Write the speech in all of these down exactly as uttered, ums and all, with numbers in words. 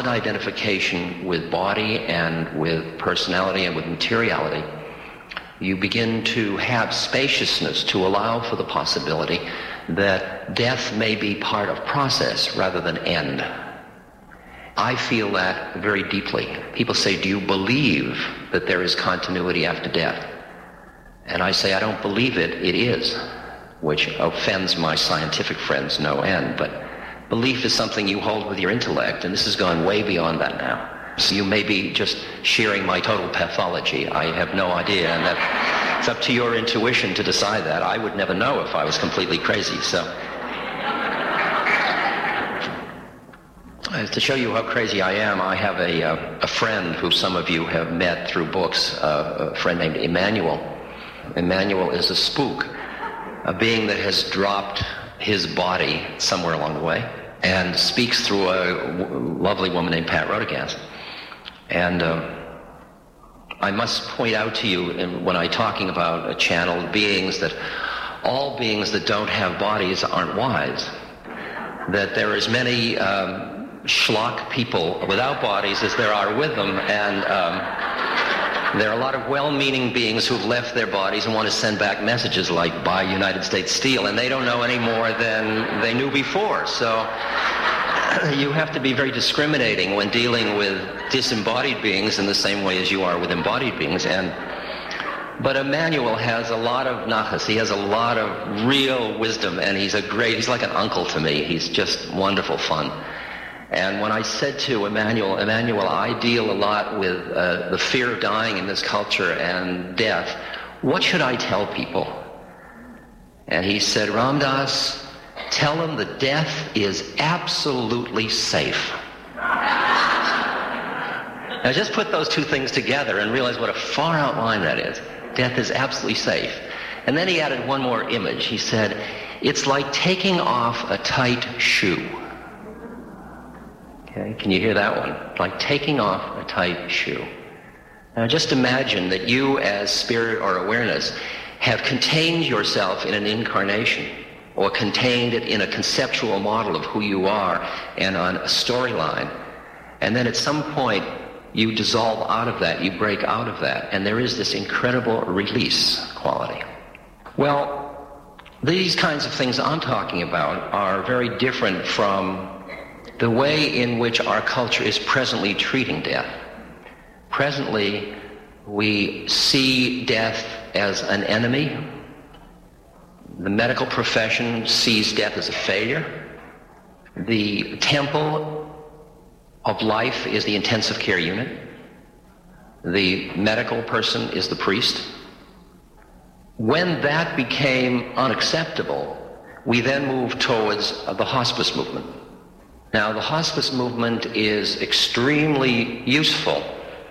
non-identification with body and with personality and with materiality, you begin to have spaciousness to allow for the possibility that death may be part of process rather than end. I feel that very deeply. People say, do you believe that there is continuity after death? And I say, I don't believe it, it is, which offends my scientific friends no end. But belief is something you hold with your intellect, and this has gone way beyond that now. So you may be just sharing my total pathology. I have no idea, and that it's up to your intuition to decide that. I would never know if I was completely crazy, so. Uh, to show you how crazy I am, I have a, uh, a friend who some of you have met through books, uh, a friend named Emmanuel. Emmanuel is a spook, a being that has dropped his body somewhere along the way and speaks through a w- lovely woman named Pat Rodegast. And uh, I must point out to you, in, when I'm talking about uh, channeled beings, that all beings that don't have bodies aren't wise. That there are as many um, schlock people without bodies as there are with them, and um, there are a lot of well-meaning beings who've left their bodies and want to send back messages like, buy United States Steel, and they don't know any more than they knew before. So you have to be very discriminating when dealing with disembodied beings in the same way as you are with embodied beings. And but Emmanuel has a lot of nachas. He has a lot of real wisdom, and he's a great, he's like an uncle to me. He's just wonderful fun. And when I said to Emmanuel, Emmanuel, I deal a lot with uh, the fear of dying in this culture and death. What should I tell people? And he said, Ram Dass, tell them that death is absolutely safe. Now just put those two things together and realize what a far out line that is. Death is absolutely safe. And then he added one more image. He said, it's like taking off a tight shoe. Okay, can you hear that one? Like taking off a tight shoe. Now just imagine that you as spirit or awareness have contained yourself in an incarnation, or contained it in a conceptual model of who you are and on a storyline. And then at some point you dissolve out of that, you break out of that, and there is this incredible release quality. Well, these kinds of things I'm talking about are very different from the way in which our culture is presently treating death. Presently, we see death as an enemy. The medical profession sees death as a failure. The temple of life is the intensive care unit. The medical person is the priest. When that became unacceptable, we then moved towards the hospice movement. Now, the hospice movement is extremely useful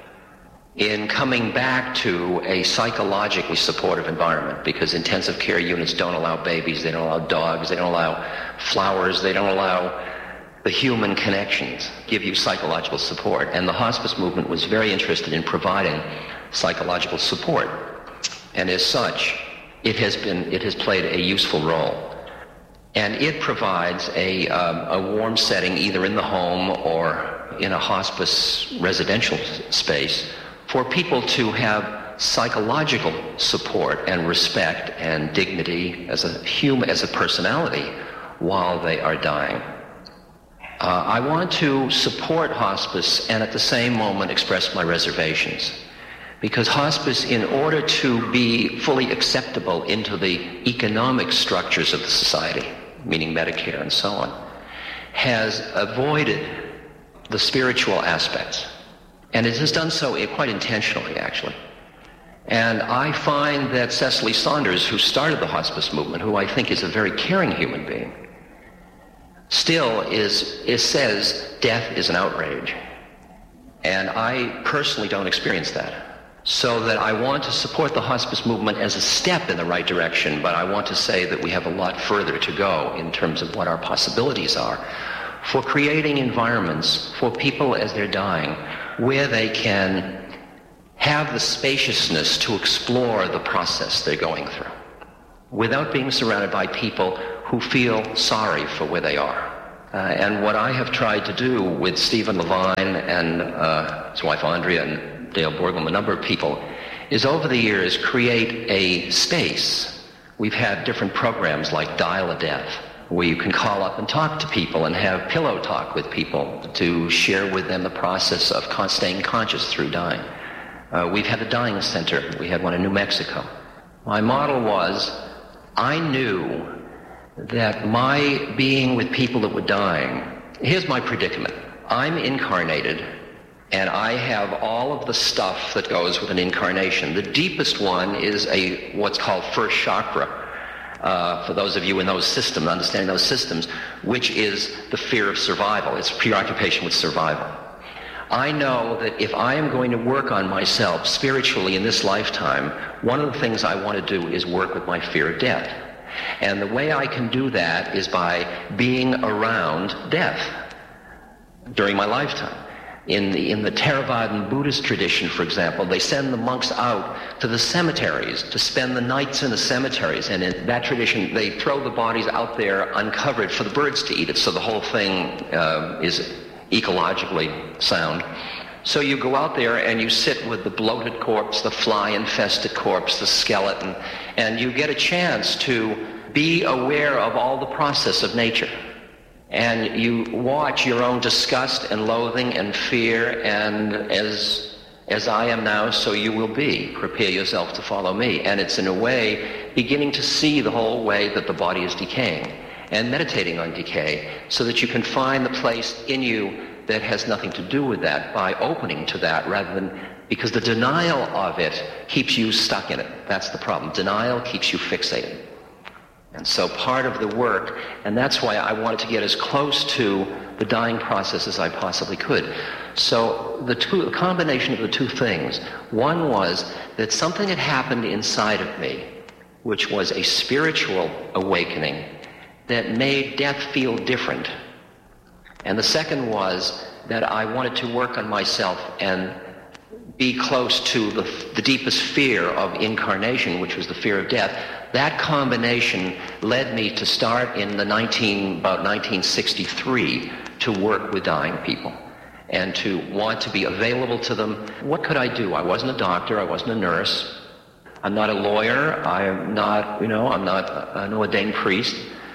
in coming back to a psychologically supportive environment, because intensive care units don't allow babies, they don't allow dogs, they don't allow flowers, they don't allow the human connections, give you psychological support. And the hospice movement was very interested in providing psychological support. And as such, it has been, it has played a useful role. And it provides a, um, a warm setting either in the home or in a hospice residential space for people to have psychological support and respect and dignity as a human, as a personality while they are dying. Uh, I want to support hospice and at the same moment express my reservations. Because hospice, in order to be fully acceptable into the economic structures of the society, meaning Medicare and so on, has avoided the spiritual aspects. And it has done so quite intentionally, actually. And I find that Cecily Saunders, who started the hospice movement, who I think is a very caring human being, still is, is says death is an outrage. And I personally don't experience that. So that I want to support the hospice movement as a step in the right direction, but I want to say that we have a lot further to go in terms of what our possibilities are for creating environments for people as they're dying where they can have the spaciousness to explore the process they're going through without being surrounded by people who feel sorry for where they are. Uh, and what I have tried to do with Stephen Levine and uh, his wife Andrea and Dale Borglum, a number of people, is over the years create a space. We've had different programs like Dial a Death, where you can call up and talk to people and have pillow talk with people to share with them the process of con- staying conscious through dying. Uh, we've had a dying center. We had one in New Mexico. My model was, I knew that my being with people that were dying, here's my predicament. I'm incarnated, and I have all of the stuff that goes with an incarnation. The deepest one is a what's called first chakra, uh, for those of you in those systems, understanding those systems, which is the fear of survival. It's preoccupation with survival. I know that if I am going to work on myself spiritually in this lifetime, one of the things I want to do is work with my fear of death. And the way I can do that is by being around death during my lifetime. In the, in the Theravadan Buddhist tradition, for example, they send the monks out to the cemeteries to spend the nights in the cemeteries. And in that tradition, they throw the bodies out there uncovered for the birds to eat it, so the whole thing uh, is ecologically sound. So you go out there and you sit with the bloated corpse, the fly-infested corpse, the skeleton, and you get a chance to be aware of all the process of nature. And you watch your own disgust and loathing and fear, and as as I am now, so you will be. Prepare yourself to follow me. And it's in a way beginning to see the whole way that the body is decaying and meditating on decay so that you can find the place in you that has nothing to do with that by opening to that rather than, because the denial of it keeps you stuck in it. That's the problem. Denial keeps you fixated. And so part of the work, and that's why I wanted to get as close to the dying process as I possibly could. So the two, the combination of the two things, one was that something had happened inside of me, which was a spiritual awakening that made death feel different. And the second was that I wanted to work on myself and be close to the, the deepest fear of incarnation, which was the fear of death. That combination led me to start in the nineteen, about nineteen sixty-three to work with dying people and to want to be available to them. What could I do? I wasn't a doctor. I wasn't a nurse. I'm not a lawyer. I'm not, you know, I'm not an ordained priest.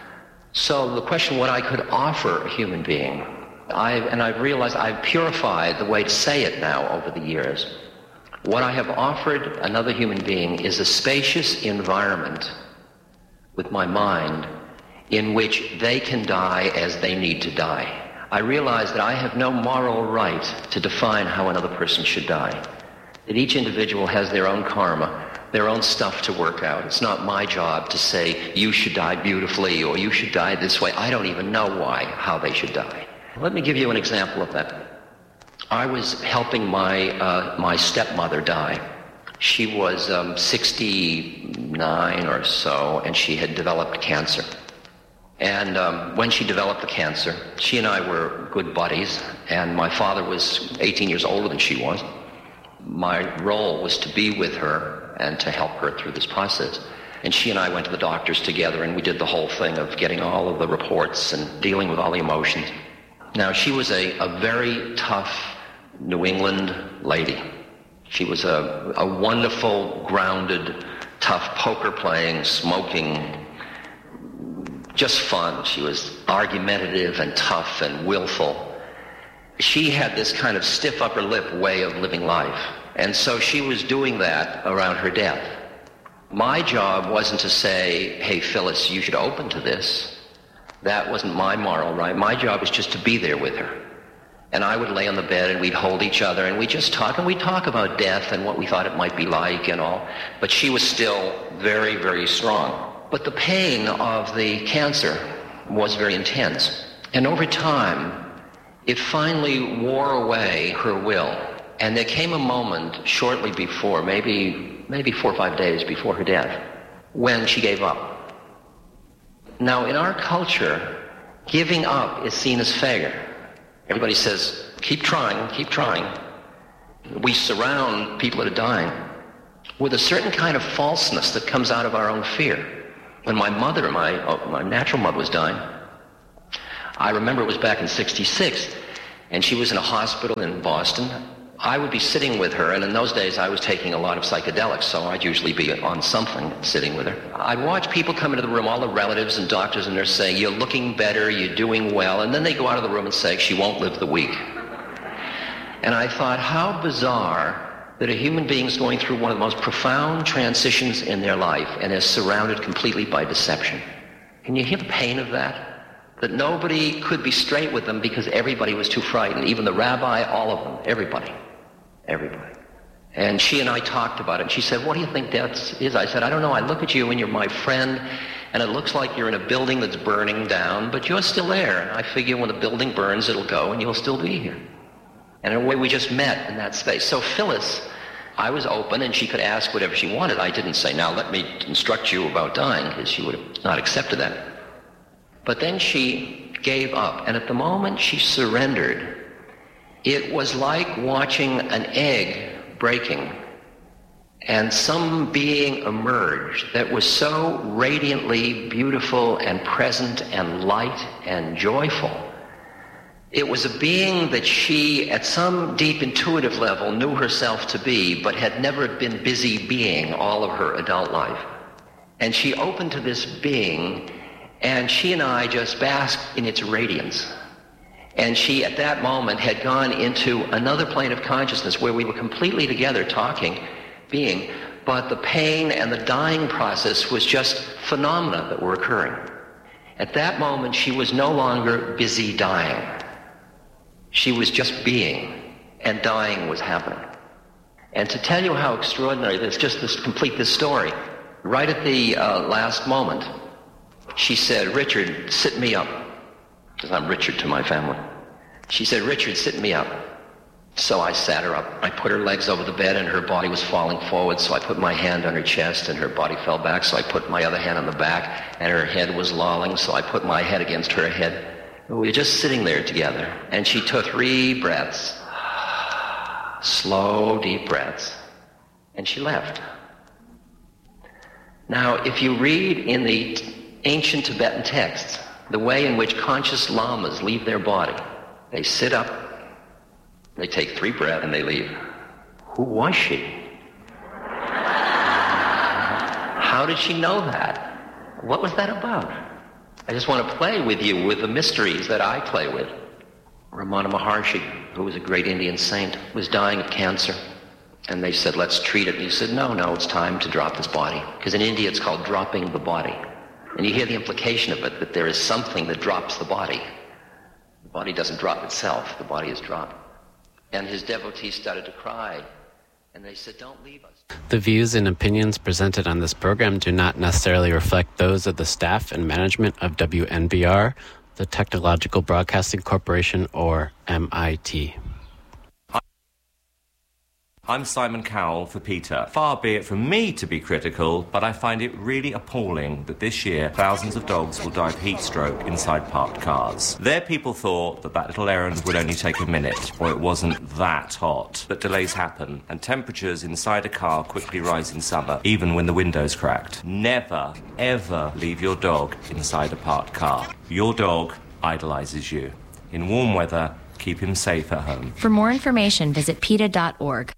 So the question, what I could offer a human being, I, and I've realized I've purified the way to say it now over the years. What I have offered another human being is a spacious environment with my mind in which they can die as they need to die. I realize that I have no moral right to define how another person should die. That each individual has their own karma, their own stuff to work out. It's not my job to say, you should die beautifully or you should die this way. I don't even know why, how they should die. Let me give you an example of that. I was helping my uh, my stepmother die. She was um, sixty-nine or so, and she had developed cancer. And um, when she developed the cancer, she and I were good buddies, and my father was eighteen years older than she was. My role was to be with her and to help her through this process. And she and I went to the doctors together, and we did the whole thing of getting all of the reports and dealing with all the emotions. Now, she was a, a very tough New England lady. She was a, a wonderful, grounded, tough poker-playing, smoking, just fun. She was argumentative and tough and willful. She had this kind of stiff upper lip way of living life. And so she was doing that around her death. My job wasn't to say, hey, Phyllis, you should open to this. That wasn't my moral right. My job was just to be there with her. And I would lay on the bed and we'd hold each other and we'd just talk, and we'd talk about death and what we thought it might be like and all. But she was still very, very strong. But the pain of the cancer was very intense. And over time, it finally wore away her will. And there came a moment shortly before, maybe, maybe four or five days before her death, when she gave up. Now, in our culture, giving up is seen as failure. Everybody says, keep trying, keep trying. We surround people that are dying with a certain kind of falseness that comes out of our own fear. When my mother, my, oh, my natural mother was dying, I remember it was back in sixty-six, and she was in a hospital in Boston. I would be sitting with her, and in those days I was taking a lot of psychedelics, so I'd usually be on something sitting with her. I'd watch people come into the room, all the relatives and doctors and nurses saying, you're looking better, you're doing well, and then they go out of the room and say, she won't live the week. And I thought, how bizarre that a human being is going through one of the most profound transitions in their life and is surrounded completely by deception. Can you hear the pain of that? That nobody could be straight with them because everybody was too frightened. Even the rabbi, all of them, everybody. Everybody. And she and I talked about it. And she said, what do you think death is? I said, I don't know. I look at you and you're my friend, and it looks like you're in a building that's burning down, but you're still there. And I figure when the building burns, it'll go and you'll still be here. And in a way, we just met in that space. So Phyllis, I was open and she could ask whatever she wanted. I didn't say, now let me instruct you about dying, because she would have not accepted that. But then she gave up. And at the moment she surrendered, it was like watching an egg breaking, and some being emerged that was so radiantly beautiful and present and light and joyful. It was a being that she, at some deep intuitive level, knew herself to be, but had never been busy being all of her adult life. And she opened to this being, and she and I just basked in its radiance. And she, at that moment, had gone into another plane of consciousness where we were completely together talking, being, but the pain and the dying process was just phenomena that were occurring. At that moment, she was no longer busy dying. She was just being, and dying was happening. And to tell you how extraordinary this, just to complete this story, right at the uh, last moment, she said, Richard, sit me up. Because I'm Richard to my family. She said, Richard, sit me up. So I sat her up. I put her legs over the bed, and her body was falling forward, so I put my hand on her chest, and her body fell back, so I put my other hand on the back, and her head was lolling, so I put my head against her head. We were just sitting there together, and she took three breaths, slow, deep breaths, and she left. Now, if you read in the ancient Tibetan texts, the way in which conscious lamas leave their body, they sit up, they take three breaths, and they leave. Who was she? How did she know that? What was that about? I just want to play with you with the mysteries that I play with. Ramana Maharshi, who was a great Indian saint, was dying of cancer. And they said, let's treat it. And he said, no, no, it's time to drop this body. Because in India, it's called dropping the body. And you hear the implication of it, that there is something that drops the body. The body doesn't drop itself. The body is dropped. And his devotees started to cry. And they said, don't leave us. The views and opinions presented on this program do not necessarily reflect those of the staff and management of W N B R, the Technological Broadcasting Corporation, or M I T. I'm Simon Cowell for PETA. Far be it from me to be critical, but I find it really appalling that this year thousands of dogs will die of heat stroke inside parked cars. Their people thought that that little errand would only take a minute, or it wasn't that hot. But delays happen, and temperatures inside a car quickly rise in summer, even when the window's cracked. Never, ever leave your dog inside a parked car. Your dog idolizes you. In warm weather, keep him safe at home. For more information, visit PETA dot org.